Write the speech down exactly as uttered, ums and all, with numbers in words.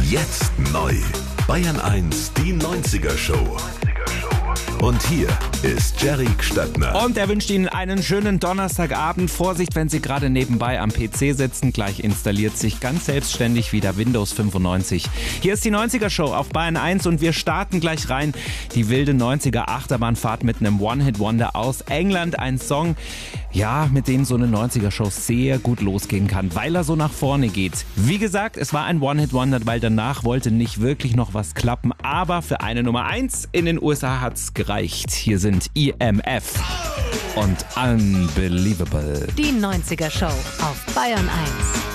Jetzt neu. Bayern eins, die neunziger Show. Und hier ist Jerry Gstattner. Und er wünscht Ihnen einen schönen Donnerstagabend. Vorsicht, wenn Sie gerade nebenbei am P C sitzen. Gleich installiert sich ganz selbstständig wieder Windows fünfundneunzig. Hier ist die neunziger Show auf Bayern eins und wir starten gleich rein. Die wilde neunziger Achterbahnfahrt mit einem One-Hit-Wonder aus England. Ein Song, ja, mit dem so eine neunziger Show sehr gut losgehen kann, weil er so nach vorne geht. Wie gesagt, es war ein One-Hit-Wonder, weil danach wollte nicht wirklich noch was klappen. Aber für eine Nummer eins in den U S A hat's gereicht. Hier sind E M F und Unbelievable. Die neunziger Show auf Bayern eins.